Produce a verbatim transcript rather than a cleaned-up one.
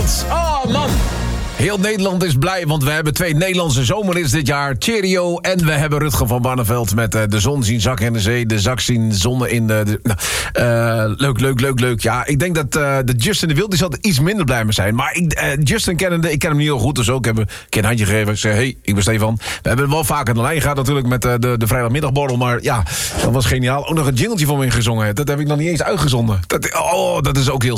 Nederland. Oh man. Heel Nederland is blij, want we hebben twee Nederlandse zomerhits dit jaar. Cheerio en we hebben Rutger van Barneveld met uh, De zon zien zakken in de zee. De zak zien zonnen in de... de nou, uh, leuk, leuk, leuk, leuk. Ja, ik denk dat uh, de Justin de Wild die zal er iets minder blij mee zijn. Maar ik, uh, Justin kennende, ik ken hem niet heel goed. Dus ook hebben een handje gegeven. Ik zei, hey, ik ben Stefan. We hebben wel vaak aan de lijn gehad natuurlijk met uh, de, de vrijdagmiddagborrel. Maar ja, dat was geniaal. Ook nog een jingletje voor me ingezongen. Dat heb ik nog niet eens uitgezonden. Dat, oh, dat is ook heel